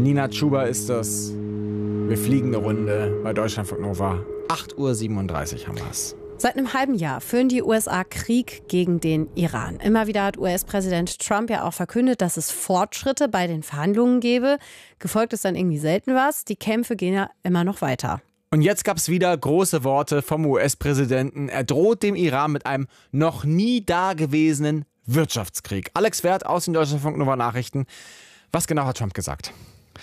Nina Chuba ist das. Wir fliegen eine Runde bei Deutschlandfunk Nova. 8:37 Uhr haben wir es. Seit einem halben Jahr führen die USA Krieg gegen den Iran. Immer wieder hat US-Präsident Trump ja auch verkündet, dass es Fortschritte bei den Verhandlungen gäbe. Gefolgt ist dann irgendwie selten was. Die Kämpfe gehen ja immer noch weiter. Und jetzt gab es wieder große Worte vom US-Präsidenten. Er droht dem Iran mit einem noch nie dagewesenen Wirtschaftskrieg. Alex Werth aus den Deutschlandfunk Nova Nachrichten. Was genau hat Trump gesagt?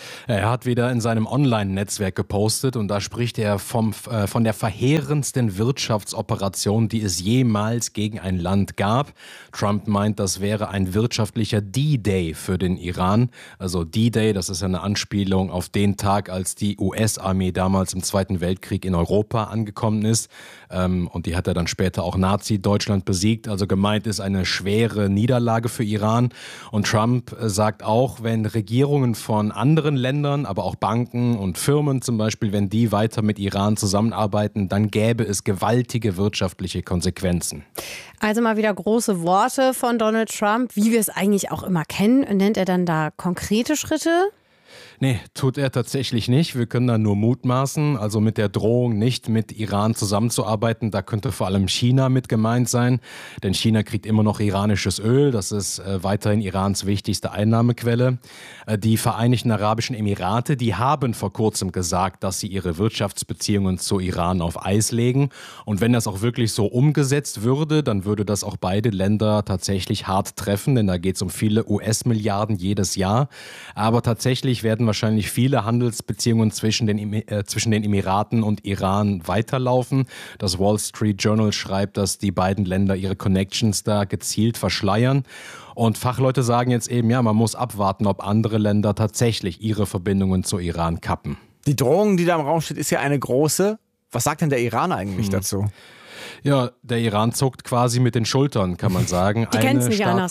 Er hat wieder in seinem Online-Netzwerk gepostet und da spricht er von der verheerendsten Wirtschaftsoperation, die es jemals gegen ein Land gab. Trump meint, das wäre ein wirtschaftlicher D-Day für den Iran. Also D-Day, das ist eine Anspielung auf den Tag, als die US-Armee damals im Zweiten Weltkrieg in Europa angekommen ist. Und die hat er dann später auch Nazi-Deutschland besiegt. Also gemeint ist eine schwere Niederlage für Iran. Und Trump sagt auch, wenn Regierungen von anderen Ländern, aber auch Banken und Firmen zum Beispiel, wenn die weiter mit Iran zusammenarbeiten, dann gäbe es gewaltige wirtschaftliche Konsequenzen. Also mal wieder große Worte von Donald Trump, wie wir es eigentlich auch immer kennen. Nennt er dann da konkrete Schritte? Nee, tut er tatsächlich nicht. Wir können da nur mutmaßen. Also mit der Drohung, nicht mit Iran zusammenzuarbeiten, da könnte vor allem China mit gemeint sein. Denn China kriegt immer noch iranisches Öl. Das ist weiterhin Irans wichtigste Einnahmequelle. Die Vereinigten Arabischen Emirate, die haben vor kurzem gesagt, dass sie ihre Wirtschaftsbeziehungen zu Iran auf Eis legen. Und wenn das auch wirklich so umgesetzt würde, dann würde das auch beide Länder tatsächlich hart treffen. Denn da geht es um viele US-Milliarden jedes Jahr. Aber tatsächlich werden wahrscheinlich viele Handelsbeziehungen zwischen den Emiraten und Iran weiterlaufen. Das Wall Street Journal schreibt, dass die beiden Länder ihre Connections da gezielt verschleiern. Und Fachleute sagen jetzt eben, ja, man muss abwarten, ob andere Länder tatsächlich ihre Verbindungen zu Iran kappen. Die Drohung, die da im Raum steht, ist ja eine große. Was sagt denn der Iran eigentlich dazu? Ja, der Iran zuckt quasi mit den Schultern, kann man sagen. Die kennen es nicht anders.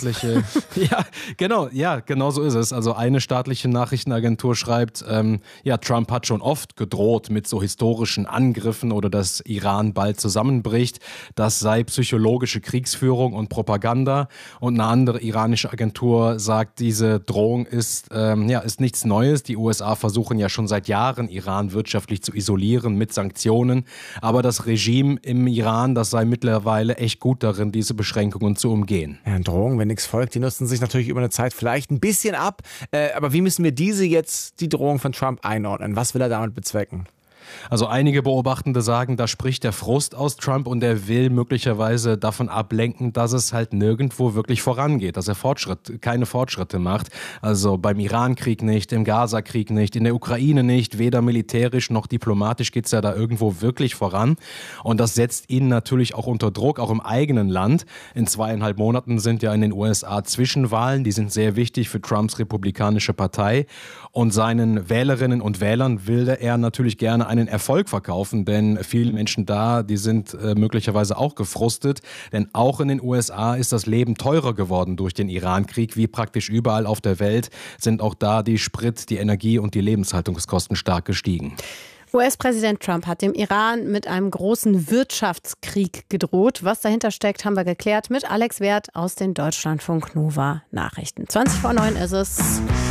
Genau so ist es. Also eine staatliche Nachrichtenagentur schreibt, Trump hat schon oft gedroht mit so historischen Angriffen oder dass Iran bald zusammenbricht. Das sei psychologische Kriegsführung und Propaganda. Und eine andere iranische Agentur sagt, diese Drohung ist nichts Neues. Die USA versuchen ja schon seit Jahren, Iran wirtschaftlich zu isolieren mit Sanktionen. Aber das Regime im Iran, das sei mittlerweile echt gut darin, diese Beschränkungen zu umgehen. Ja, Drohungen, wenn nichts folgt, die nutzen sich natürlich über eine Zeit vielleicht ein bisschen ab. Aber wie müssen wir die Drohung von Trump einordnen? Was will er damit bezwecken? Also einige Beobachtende sagen, da spricht der Frust aus Trump und er will möglicherweise davon ablenken, dass es halt nirgendwo wirklich vorangeht, dass er keine Fortschritte macht. Also beim Iran-Krieg nicht, im Gaza-Krieg nicht, in der Ukraine nicht, weder militärisch noch diplomatisch geht es ja da irgendwo wirklich voran. Und das setzt ihn natürlich auch unter Druck, auch im eigenen Land. In 2,5 Monaten sind ja in den USA Zwischenwahlen, die sind sehr wichtig für Trumps Republikanische Partei. Und seinen Wählerinnen und Wählern will er natürlich gerne einen Erfolg verkaufen, denn viele Menschen da, die sind möglicherweise auch gefrustet, denn auch in den USA ist das Leben teurer geworden durch den Iran-Krieg, wie praktisch überall auf der Welt sind auch da die Sprit-, die Energie- und die Lebenshaltungskosten stark gestiegen. US-Präsident Trump hat dem Iran mit einem großen Wirtschaftskrieg gedroht. Was dahinter steckt, haben wir geklärt mit Alex Werth aus den Deutschlandfunk Nova Nachrichten. 20:09 ist es.